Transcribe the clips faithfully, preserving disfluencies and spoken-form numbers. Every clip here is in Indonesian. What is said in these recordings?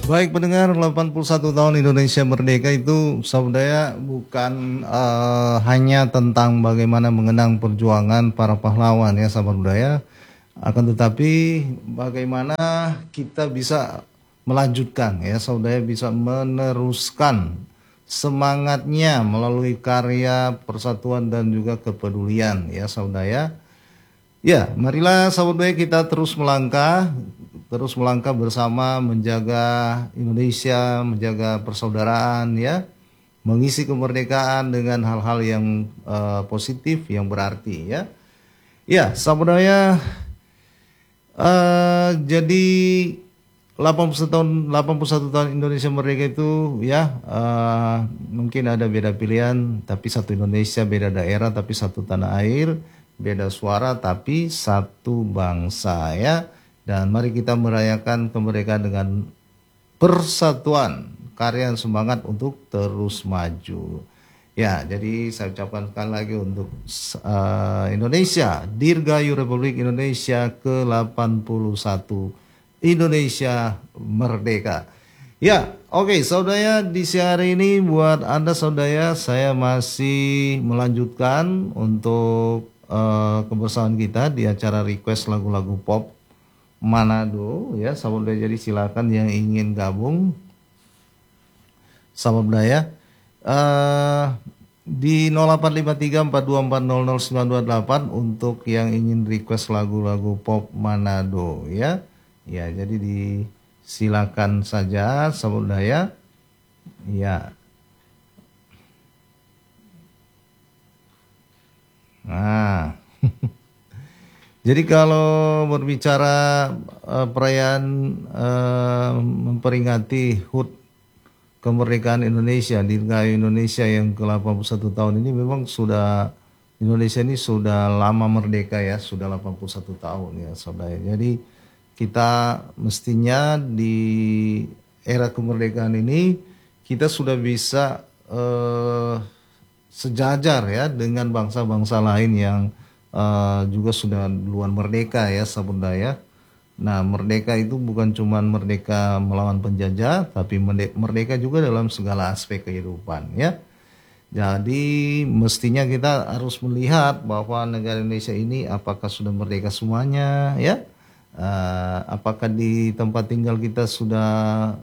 Baik pendengar, delapan puluh satu tahun Indonesia Merdeka itu saudara bukan uh, hanya tentang bagaimana mengenang perjuangan para pahlawan ya sahabat budaya, akan tetapi bagaimana kita bisa melanjutkan ya saudara, bisa meneruskan semangatnya melalui karya persatuan dan juga kepedulian ya saudara. Ya, marilah sahabat baik kita terus melangkah, terus melangkah bersama menjaga Indonesia, menjaga persaudaraan ya, mengisi kemerdekaan dengan hal-hal yang uh, positif, yang berarti ya. Ya, sahabat saya, uh, jadi delapan puluh satu tahun, delapan puluh satu tahun Indonesia Merdeka itu ya, uh, mungkin ada beda pilihan, tapi satu Indonesia, beda daerah, tapi satu tanah air. Beda suara tapi satu bangsa ya. Dan mari kita merayakan kemerdekaan dengan persatuan, karya dan semangat untuk terus maju. Ya, jadi saya ucapkan sekali lagi untuk uh, Indonesia, Dirgayu Republik Indonesia ke delapan puluh satu, Indonesia Merdeka. Ya, oke okay, saudara, di siang hari ini buat Anda saudara, saya masih melanjutkan untuk Uh, kebersamaan kita di acara request lagu-lagu pop Manado ya sahabat budaya. Jadi silakan yang ingin gabung sahabat budaya uh, di nol delapan lima tiga empat dua empat nol nol sembilan dua delapan untuk yang ingin request lagu-lagu pop Manado ya. Ya, jadi disilakan saja sahabat budaya ya. Nah, jadi kalau berbicara uh, perayaan uh, memperingati H U T kemerdekaan Indonesia, Dirgayu Indonesia yang ke delapan puluh satu tahun ini, memang sudah Indonesia ini sudah lama merdeka ya, sudah delapan puluh satu tahun ya saudara. Jadi kita mestinya di era kemerdekaan ini kita sudah bisa uh, sejajar ya dengan bangsa-bangsa lain yang uh, juga sudah duluan merdeka ya sahabat budaya. Nah, merdeka itu bukan cuma merdeka melawan penjajah, tapi merdeka juga dalam segala aspek kehidupan ya. Jadi mestinya kita harus melihat bahwa negara Indonesia ini apakah sudah merdeka semuanya ya, uh, apakah di tempat tinggal kita sudah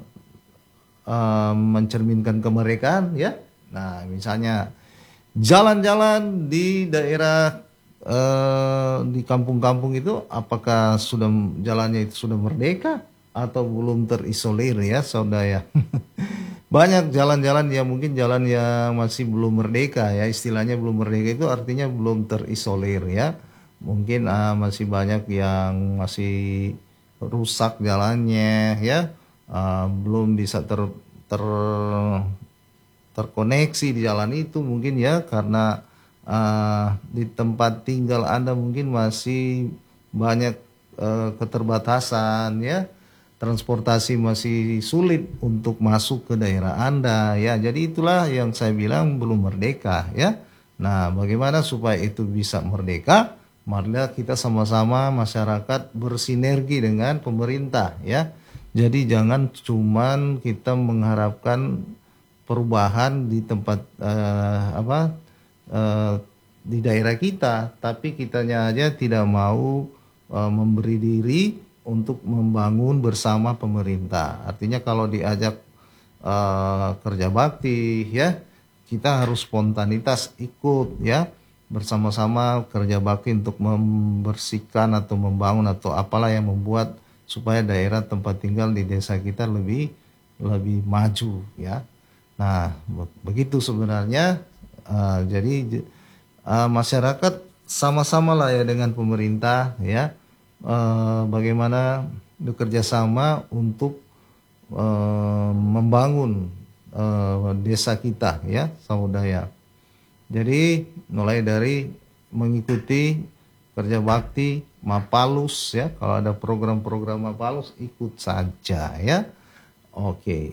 uh, mencerminkan kemerdekaan ya. Nah, misalnya jalan-jalan di daerah eh, di kampung-kampung itu apakah sudah jalannya itu sudah merdeka atau belum terisolir ya saudara. Banyak jalan-jalan yang mungkin jalan yang masih belum merdeka ya, istilahnya belum merdeka itu artinya belum terisolir ya. Mungkin uh, masih banyak yang masih rusak jalannya ya, uh, belum bisa ter, ter terkoneksi di jalan itu mungkin ya, karena uh, di tempat tinggal Anda mungkin masih banyak uh, keterbatasan ya, transportasi masih sulit untuk masuk ke daerah Anda ya. Jadi itulah yang saya bilang belum merdeka ya. Nah, bagaimana supaya itu bisa merdeka? Marilah kita sama-sama masyarakat bersinergi dengan pemerintah ya. Jadi jangan cuman kita mengharapkan perubahan di tempat uh, apa uh, di daerah kita, tapi kitanya aja tidak mau uh, memberi diri untuk membangun bersama pemerintah. Artinya kalau diajak uh, kerja bakti ya, kita harus spontanitas ikut ya, bersama-sama kerja bakti untuk membersihkan atau membangun atau apalah yang membuat supaya daerah tempat tinggal di desa kita lebih lebih maju ya. Nah, begitu sebenarnya. Uh, jadi uh, masyarakat sama-sama lah ya dengan pemerintah ya. Uh, bagaimana bekerja sama untuk uh, membangun uh, desa kita ya, saudara. Jadi mulai dari mengikuti kerja bakti Mapalus ya. Kalau ada program-program Mapalus ikut saja ya. Oke.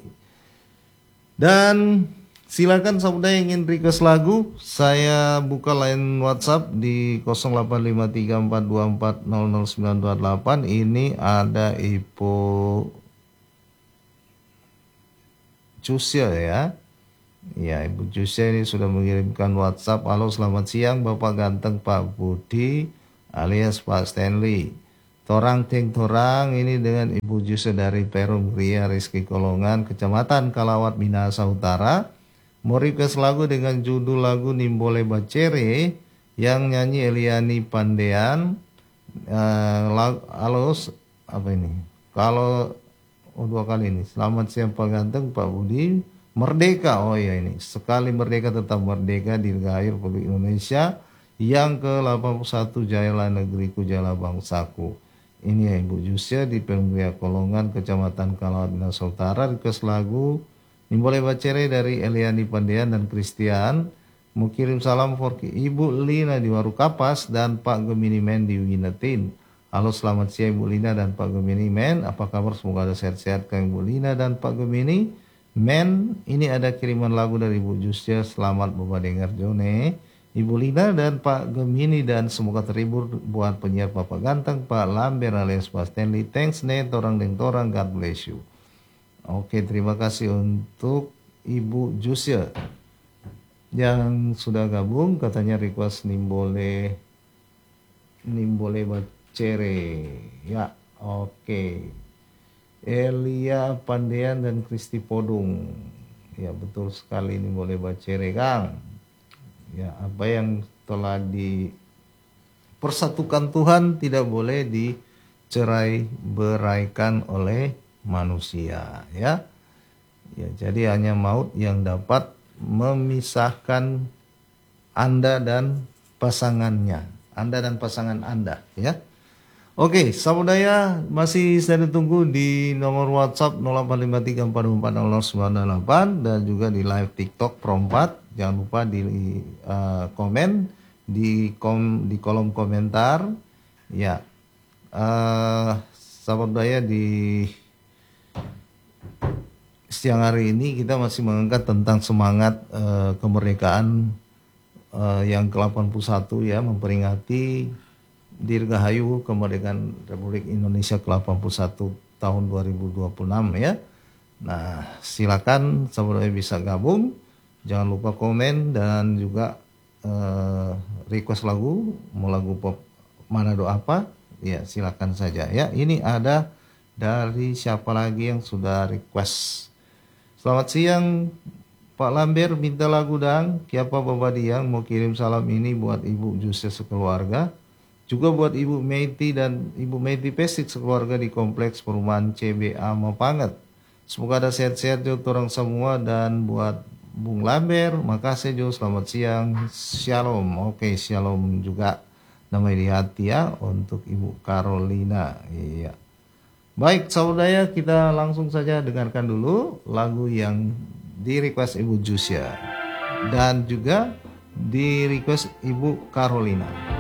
Dan silakan saudara yang ingin request lagu, saya buka line WhatsApp di nol delapan lima tiga empat dua empat nol nol sembilan dua delapan. Ini ada Ipo Cusya ya. Ya, Ibu Cusya ini sudah mengirimkan WhatsApp. Halo, selamat siang Bapak ganteng Pak Budi alias Pak Stanley. Torang ting torang ini dengan Ibu Cusya dari Perum Ria Rizky Kolongan, Kecamatan Kalawat, Minahasa Utara. Mau request lagu dengan judul lagu Nimbole Bacere yang nyanyi Eliani Pandean. Uh, lag, halo, apa ini? Kalau oh, dua kali ini. Selamat siang Pak ganteng Pak Budi. Merdeka, oh ya ini, sekali merdeka tetap merdeka, dirgahayu Republik Indonesia yang ke delapan puluh satu, jayalah negeriku, jayalah bangsaku. Ini ya Ibu Jusya di Pemuda Kolongan, Kecamatan Kalawat, Minahasa Utara. Request lagu Nimbole Bacere dari Eliani Pandean dan Christian. Mau kirim salam for Ibu Lina di Waru Kapas dan Pak Gemini Men di Winatin. Halo, selamat siang Ibu Lina dan Pak Gemini Men. Apa kabar? Semoga ada sehat-sehat ke Ibu Lina dan Pak Gemini Men. Ini ada kiriman lagu dari Ibu Jusya. Selamat Bapak dengar Jone, Ibu Lina dan Pak Gemini, dan semoga terhibur buat penyiar Bapak ganteng Pak Lamber alias Pak Stanley. Thanks nih torang deng torang, God bless you. Oke, terima kasih untuk Ibu Jusya yang sudah gabung. Katanya request Nimbole Nimbole Bacere ya. Oke, Elia Pandean dan Kristi Podung. Ya betul sekali, ini boleh bacere Kang. Ya, apa yang telah dipersatukan Tuhan tidak boleh dicerai beraikan oleh manusia ya. Ya, jadi hanya maut yang dapat memisahkan Anda dan pasangannya. Anda dan pasangan Anda ya. Oke, saudara masih saya ditunggu di nomor WhatsApp nol delapan lima tiga empat empat nol nol sembilan delapan dan juga di live TikTok Pro empat. Jangan lupa di uh, komen di kom di kolom komentar. Ya, uh, saudara di siang hari ini kita masih mengangkat tentang semangat uh, kemerdekaan uh, yang ke delapan puluh satu ya, memperingati Dirgahayu kemerdekaan Republik Indonesia ke delapan puluh satu tahun dua ribu dua puluh enam ya. Nah, silakan saudara bisa gabung. Jangan lupa komen dan juga uh, request lagu, mau lagu pop mana doa apa? Ya, silakan saja ya. Ini ada dari siapa lagi yang sudah request. Selamat siang Pak Lamber, minta lagu dang. Kiapa Bapak Diang mau kirim salam ini buat Ibu Jusya sekeluarga. Juga buat Ibu Meiti dan Ibu Meiti Pesik sekeluarga di Kompleks Perumahan C B A Mapanget. Semoga ada sehat-sehat jo orang semua, dan buat Bung Lamber, makasih jo, selamat siang, shalom. Oke, shalom juga namanya di hati ya untuk Ibu Carolina. Iya. Baik saudara, kita langsung saja dengarkan dulu lagu yang di request Ibu Jusya dan juga di request Ibu Carolina.